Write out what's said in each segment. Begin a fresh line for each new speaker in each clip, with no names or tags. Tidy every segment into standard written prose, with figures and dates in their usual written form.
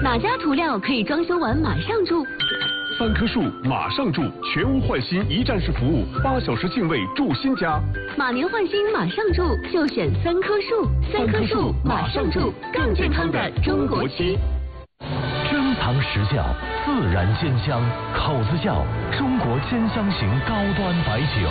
哪家涂料可以装修完马上住
？3棵树马上住，全屋换新一站式服务，8小时净位住新家。
马年换新马上住，就选3棵树。3棵树马上住，更健康的中国漆。
珍藏实窖，自然鲜香，口子窖中国鲜香型高端白酒。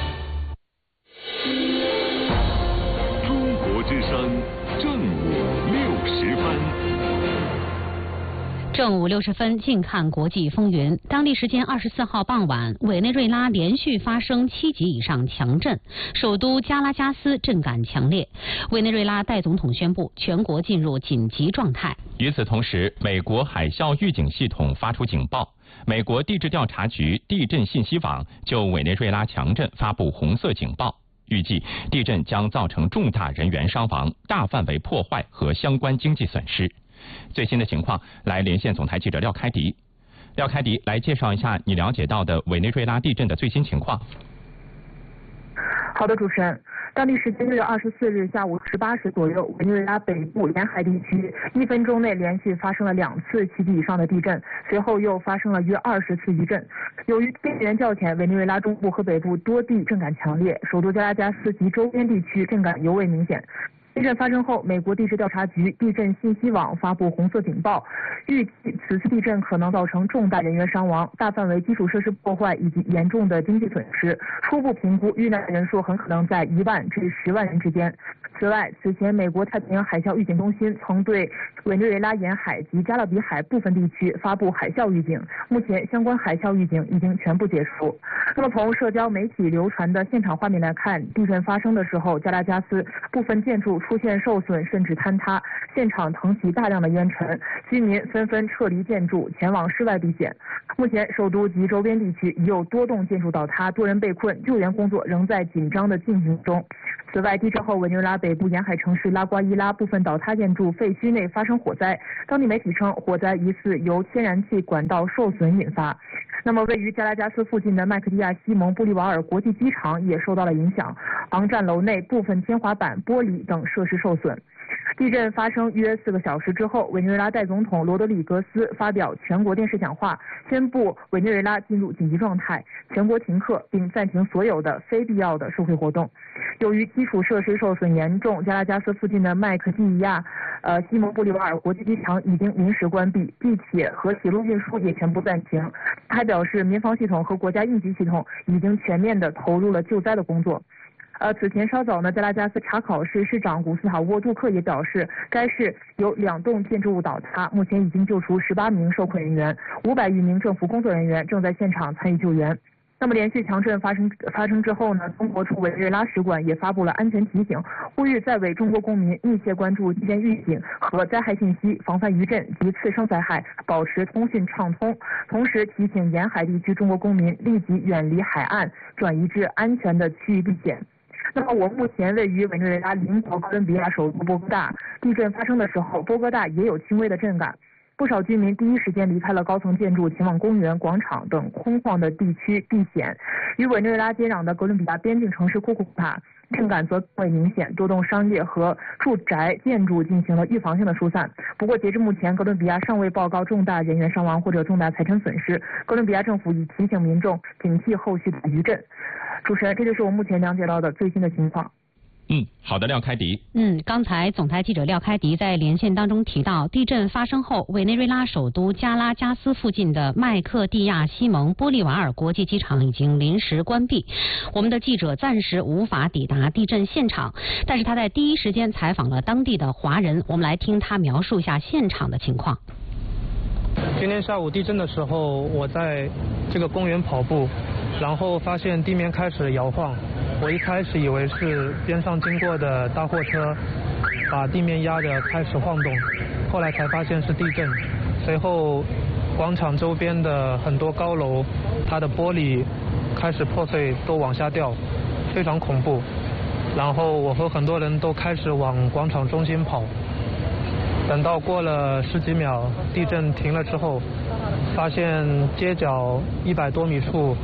中国之声正午60分。
正午60分，近看国际风云。当地时间24号傍晚，委内瑞拉连续发生7级以上强震，首都加拉加斯震感强烈。委内瑞拉代总统宣布全国进入紧急状态。
与此同时，美国海啸预警系统发出警报。美国地质调查局地震信息网就委内瑞拉强震发布红色警报，预计地震将造成重大人员伤亡、大范围破坏和相关经济损失。最新的情况，来连线总台记者廖开迪。廖开迪，来介绍一下你了解到的委内瑞拉地震的最新情况。
好的，主持人。当地时间6月24日下午18时左右，委内瑞拉北部沿海地区1分钟内连续发生了2次7级以上的地震，随后又发生了约20次余震。由于边缘较浅，委内瑞拉中部和北部多地震感强烈，首都加拉加斯及周边地区震感尤为明显。地震发生后，美国地质调查局地震信息网发布红色警报，预计此次地震可能造成重大人员伤亡、大范围基础设施破坏以及严重的经济损失。初步评估遇难人数很可能在1万至10万人之间。此外，此前美国太平洋海啸预警中心曾对委内瑞拉沿海及加勒比海部分地区发布海啸预警，目前相关海啸预警已经全部解除。那么从社交媒体流传的现场画面来看，地震发生的时候，加拉加斯部分建筑出现受损甚至坍塌，现场腾起大量的烟尘，居民纷纷撤离建筑，前往室外避险。目前首都及周边地区已有多栋建筑倒塌，多人被困，救援工作仍在紧张的进行中。此外，地震后委内瑞拉北部沿海城市拉瓜伊拉部分倒塌建筑废墟内发生火灾，当地媒体称火灾疑似由天然气管道受损引发。那么位于加拉加斯附近的麦克蒂亚西蒙布利瓦尔国际机场也受到了影响，航站楼内部分天花板、玻璃等设施受损。地震发生约4个小时之后，委内瑞拉代总统罗德里格斯发表全国电视讲话，宣布委内瑞拉进入紧急状态，全国停课，并暂停所有的非必要的社会活动。由于基础设施受损严重，加拉加斯附近的麦克蒂亚西蒙布利瓦尔国际机场已经临时关闭，地铁和铁路运输也全部暂停。他还表示，民防系统和国家应急系统已经全面地投入了救灾的工作。此前稍早呢，加拉加斯查考市市长古斯塔沃杜克也表示，该市有2栋建筑物倒塌，目前已经救出18名受困人员，500余名政府工作人员正在现场参与救援。那么连续强震发生之后呢，中国驻委内瑞拉使馆也发布了安全提醒，呼吁在委中国公民密切关注地震预警和灾害信息，防范余震及次生灾害，保持通讯畅通。同时提醒沿海地区中国公民立即远离海岸，转移至安全的区域避险。那么我目前位于委内瑞拉邻国哥伦比亚首都波哥大，地震发生的时候，波哥大也有轻微的震感。不少居民第一时间离开了高层建筑，前往公园、广场等空旷的地区避险。与委内瑞拉接壤的哥伦比亚边境城市库库塔，震感则更为明显，多栋商业和住宅建筑进行了预防性的疏散。不过截至目前，哥伦比亚尚未报告重大人员伤亡或者重大财产损失。哥伦比亚政府已提醒民众警惕后续的余震。主持人，这就是我目前了解到的最新的情况。
好的，廖开迪。
刚才总台记者廖开迪在连线当中提到，地震发生后，委内瑞拉首都加拉加斯附近的麦克蒂亚西蒙波利瓦尔国际机场已经临时关闭。我们的记者暂时无法抵达地震现场，但是他在第一时间采访了当地的华人，我们来听他描述一下现场的情况。
今天下午地震的时候，我在这个公园跑步，然后发现地面开始摇晃。我一开始以为是边上经过的大货车把地面压得开始晃动，后来才发现是地震。随后广场周边的很多高楼，它的玻璃开始破碎，都往下掉，非常恐怖。然后我和很多人都开始往广场中心跑。等到过了10几秒，地震停了之后，发现街角100多米处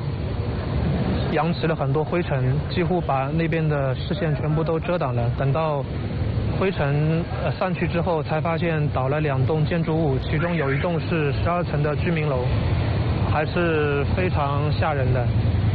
扬起了很多灰尘，几乎把那边的视线全部都遮挡了。等到灰尘散去之后，才发现倒了2栋建筑物，其中有一栋是12层的居民楼，还是非常吓人的。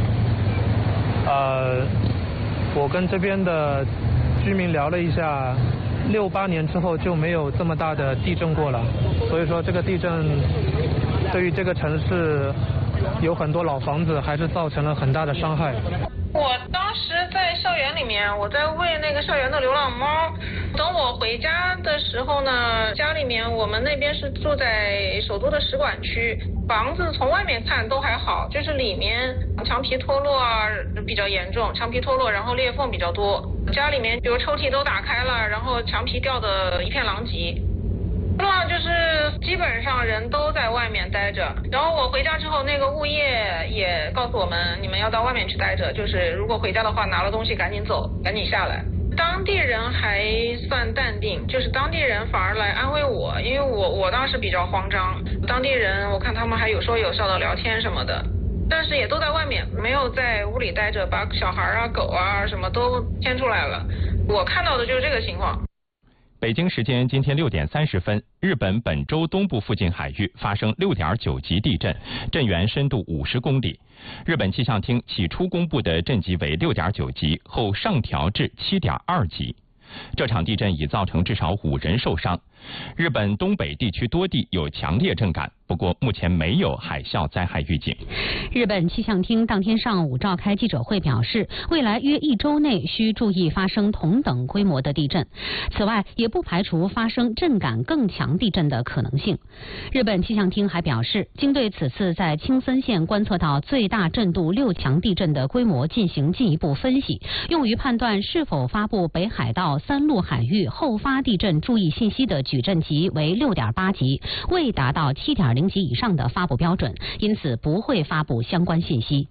我跟这边的居民聊了一下，68年之后就没有这么大的地震过了，所以说这个地震对于这个城市有很多老房子还是造成了很大的伤害。
我当时在校园里面，我在喂那个校园的流浪猫。等我回家的时候呢，家里面我们那边是住在首都的使馆区，房子从外面看都还好，就是里面墙皮脱落啊比较严重，墙皮脱落，然后裂缝比较多。家里面比如抽屉都打开了，然后墙皮掉的一片狼藉。就是基本上人都在外面待着，然后我回家之后，那个物业也告诉我们，你们要到外面去待着，就是如果回家的话，拿了东西赶紧走，赶紧下来。当地人还算淡定，就是当地人反而来安慰我，因为我当时比较慌张，当地人我看他们还有说有笑的聊天什么的，但是也都在外面，没有在屋里待着，把小孩啊、狗啊什么都牵出来了。我看到的就是这个情况。
北京时间今天6点30分，日本本州东部附近海域发生6.9级地震，震源深度50公里。日本气象厅起初公布的震级为6.9级，后上调至7.2级。这场地震已造成至少5人受伤。日本东北地区多地有强烈震感，不过目前没有海啸灾害预警。
日本气象厅当天上午召开记者会表示，未来约1周内需注意发生同等规模的地震。此外，也不排除发生震感更强地震的可能性。日本气象厅还表示，经对此次在青森县观测到最大震度6强地震的规模进行进一步分析，用于判断是否发布北海道三陆海域后发地震注意信息的举震级为6.8级，未达到7.0级以上的发布标准，因此不会发布相关信息。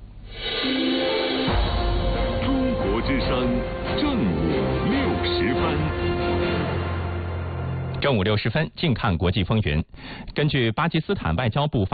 中国之声正午60分。
正午60分，近看国际风云。根据巴基斯坦外交部